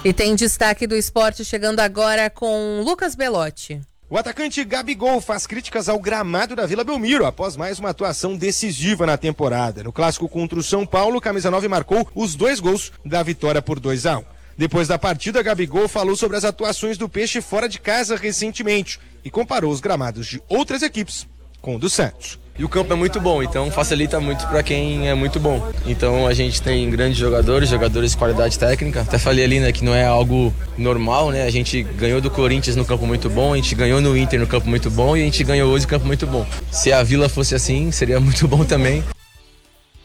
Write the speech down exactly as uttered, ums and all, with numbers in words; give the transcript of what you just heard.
E tem destaque do esporte chegando agora com Lucas Belotti. O atacante Gabigol faz críticas ao gramado da Vila Belmiro após mais uma atuação decisiva na temporada. No clássico contra o São Paulo, o camisa nove marcou os dois gols da vitória por dois a um. Depois da partida, Gabigol falou sobre as atuações do Peixe fora de casa recentemente e comparou os gramados de outras equipes com o do Santos. E o campo é muito bom, então facilita muito para quem é muito bom. Então a gente tem grandes jogadores, jogadores de qualidade técnica. Até falei ali, né, que não é algo normal, né? A gente ganhou do Corinthians no campo muito bom, a gente ganhou no Inter no campo muito bom e a gente ganhou hoje no campo muito bom. Se a Vila fosse assim, seria muito bom também.